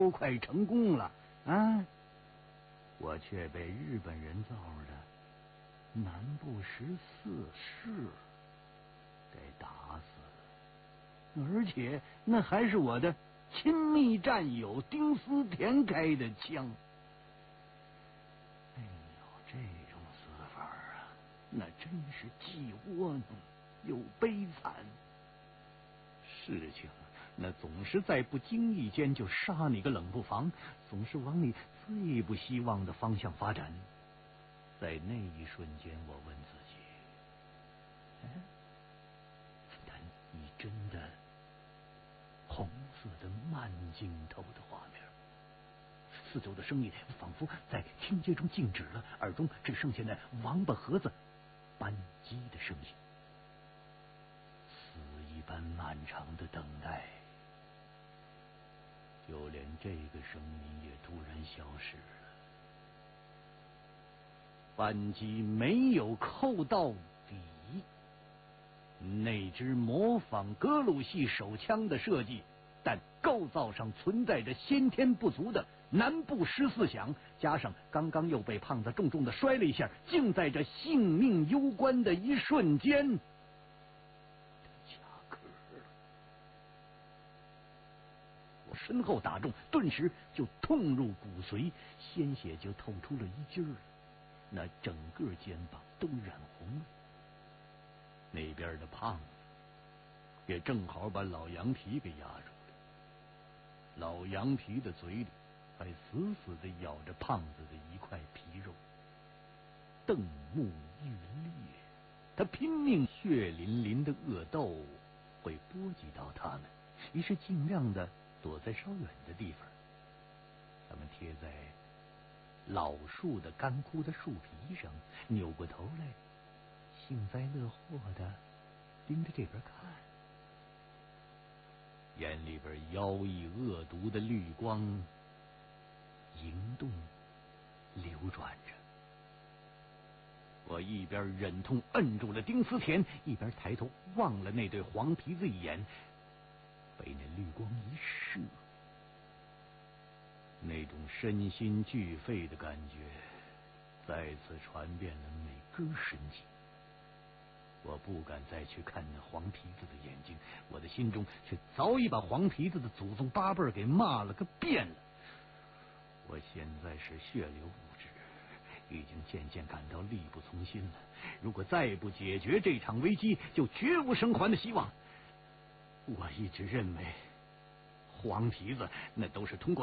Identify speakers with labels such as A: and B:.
A: 都快成功了啊，我却被日本人造的南部14世给打死了，而且那还是我的亲密战友丁思田开的枪。哎呦，这种死法啊，那真是既窝囊又悲惨。事情那总是在不经意间就杀你个冷不防，总是往你最不希望的方向发展。在那一瞬间，我问自己：但你真的红色的慢镜头的画面，四周的声音仿佛在听觉中静止了，耳中只剩下那王八盒子扳机的声音。死一般漫长的等待，就连这个声音也突然消失了。扳机没有扣到底，那只模仿格鲁系手枪的设计，但构造上存在着先天不足的南部14响，加上刚刚又被胖子重重的摔了一下，竟在这性命攸关的一瞬间卡壳了。我身后打中，顿时就痛入骨髓，鲜血就透出了一筋儿，那整个肩膀都染红了。那边的胖子也正好把老羊皮给压住了，老羊皮的嘴里还死死地咬着胖子的一块皮肉，瞪目欲裂。他拼命血淋淋的恶斗会波及到他们，于是尽量的躲在稍远的地方。他们贴在老树的干枯的树皮上，扭过头来，幸灾乐祸的盯着这边看，眼里边妖异恶毒的绿光盈动流转着。我一边忍痛摁住了丁思田，一边抬头望了那对黄皮子一眼，被那绿光一射，那种身心俱废的感觉再次传遍了每根神经。我不敢再去看那黄皮子的眼睛，我的心中却早已把黄皮子的祖宗八辈给骂了个遍了。我现在是血流不止，已经渐渐感到力不从心了。如果再不解决这场危机，就绝无生还的希望。我一直认为黄皮子那都是通过